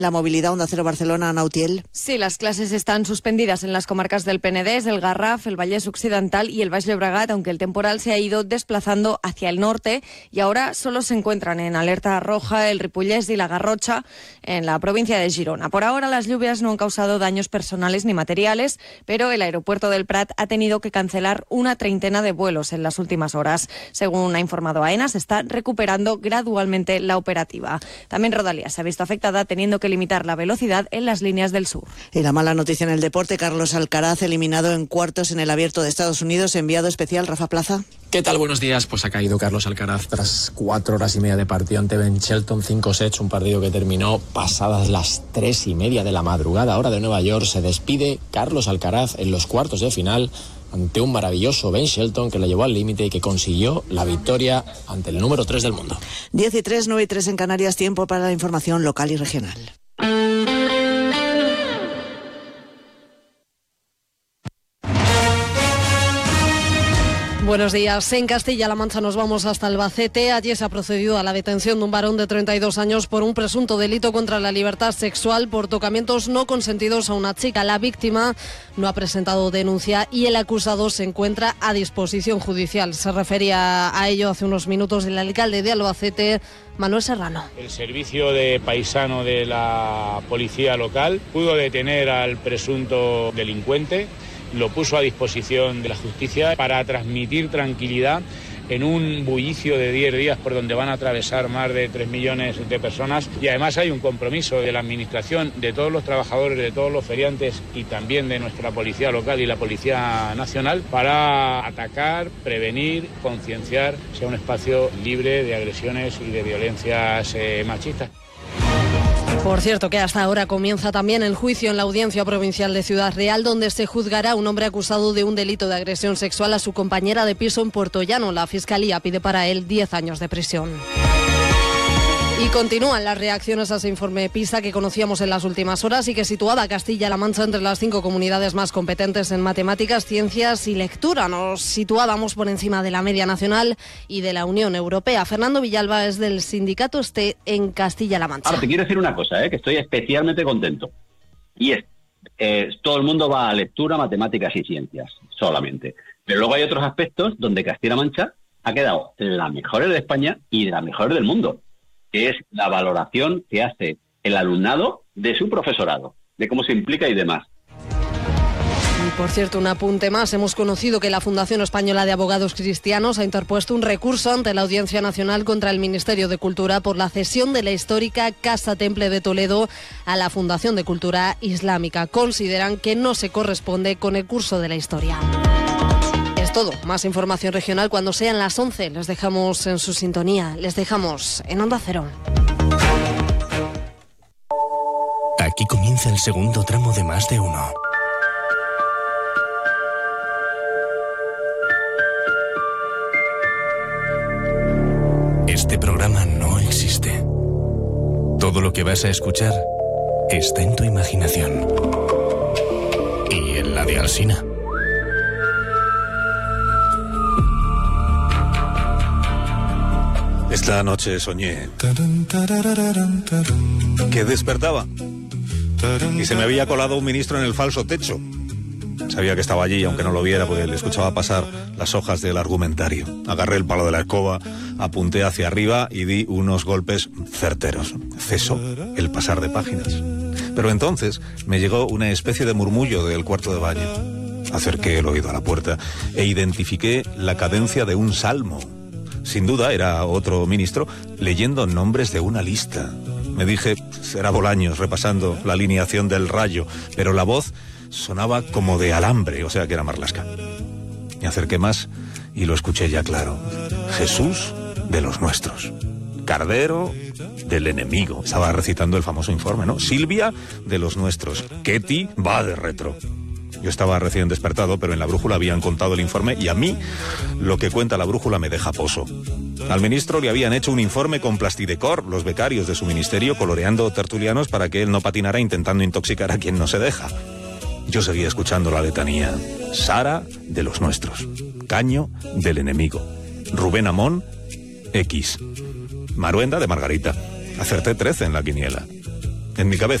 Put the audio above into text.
La movilidad, Onda Cero Barcelona, Nautiel. Sí, las clases están suspendidas en las comarcas del Penedès, el Garraf, el Vallès Occidental y el Baix Llobregat, aunque el temporal se ha ido desplazando hacia el norte y ahora solo se encuentran en alerta roja el Ripollès y la Garrotxa en la provincia de Girona. Por ahora las lluvias no han causado daños personales ni materiales, pero el aeropuerto del Prat ha tenido que cancelar una treintena de vuelos en las últimas horas. Según ha informado AENA, se está recuperando gradualmente la operativa. También Rodalies se ha visto afectada teniendo que limitar la velocidad en las líneas del sur. Y la mala noticia en el deporte, Carlos Alcaraz eliminado en cuartos en el Abierto de Estados Unidos, enviado especial Rafa Plaza. ¿Qué tal? Buenos días. Pues ha caído Carlos Alcaraz tras 4 horas y media de partido ante Ben Shelton, 5 sets, un partido que terminó pasadas las 3:30 de la madrugada, hora de Nueva York. Se despide Carlos Alcaraz en los cuartos de final ante un maravilloso Ben Shelton que le llevó al límite y que consiguió la victoria ante el número 3 del mundo. 10:03, 9:03 en Canarias, tiempo para la información local y regional. Buenos días. En Castilla-La Mancha nos vamos hasta Albacete. Allí se ha procedido a la detención de un varón de 32 años por un presunto delito contra la libertad sexual por tocamientos no consentidos a una chica. La víctima no ha presentado denuncia y el acusado se encuentra a disposición judicial. Se refería a ello hace unos minutos el alcalde de Albacete, Manuel Serrano. El servicio de paisano de la policía local pudo detener al presunto delincuente, lo puso a disposición de la justicia para transmitir tranquilidad en un bullicio de 10 días por donde van a atravesar más de 3 millones de personas. Y además hay un compromiso de la administración, de todos los trabajadores, de todos los feriantes y también de nuestra policía local y la policía nacional para atacar, prevenir, concienciar, sea un espacio libre de agresiones y de violencias machistas. Por cierto, que hasta ahora comienza también el juicio en la Audiencia Provincial de Ciudad Real, donde se juzgará a un hombre acusado de un delito de agresión sexual a su compañera de piso en Puertollano. La Fiscalía pide para él 10 años de prisión. Y continúan las reacciones a ese informe PISA que conocíamos en las últimas horas y que situaba a Castilla-La Mancha entre las 5 comunidades más competentes en matemáticas, ciencias y lectura. Nos situábamos por encima de la media nacional y de la Unión Europea. Fernando Villalba es del sindicato STE en Castilla-La Mancha. Ahora, te quiero decir una cosa, que estoy especialmente contento. Y es, todo el mundo va a lectura, matemáticas y ciencias, solamente. Pero luego hay otros aspectos donde Castilla-La Mancha ha quedado la mejor de España y la mejor del mundo, que es la valoración que hace el alumnado de su profesorado, de cómo se implica y demás. Y por cierto, un apunte más. Hemos conocido que la Fundación Española de Abogados Cristianos ha interpuesto un recurso ante la Audiencia Nacional contra el Ministerio de Cultura por la cesión de la histórica Casa Temple de Toledo a la Fundación de Cultura Islámica. Consideran que no se corresponde con el curso de la historia. Es todo. Más información regional cuando sean las 11. Les dejamos en su sintonía. Les dejamos en Onda Cero. Aquí comienza el segundo tramo de Más de Uno. Este programa no existe. Todo lo que vas a escuchar está en tu imaginación. Y en la de Alsina. Esta noche soñé que despertaba y se me había colado un ministro en el falso techo. Sabía que estaba allí, aunque no lo viera, porque le escuchaba pasar las hojas del argumentario. Agarré el palo de la escoba, apunté hacia arriba y di unos golpes certeros. Cesó el pasar de páginas. Pero entonces me llegó una especie de murmullo del cuarto de baño. Acerqué el oído a la puerta e identifiqué la cadencia de un salmo. Sin duda era otro ministro leyendo nombres de una lista. Me dije, será Bolaños repasando la alineación del Rayo, pero la voz sonaba como de alambre, o sea que era Marlaska. Me acerqué más y lo escuché ya claro. Jesús de los nuestros. Cardero del enemigo. Estaba recitando el famoso informe, ¿no? Silvia de los nuestros. Ketty va de retro. Yo estaba recién despertado, pero en la brújula habían contado el informe y a mí lo que cuenta la brújula me deja poso. Al ministro le habían hecho un informe con plastidecor, los becarios de su ministerio, coloreando tertulianos para que él no patinara intentando intoxicar a quien no se deja. Yo seguía escuchando la letanía. Sara de los nuestros. Caño del enemigo. Rubén Amón, X. Maruenda de Margarita. Acerté 13 en la quiniela. en mi cabeza.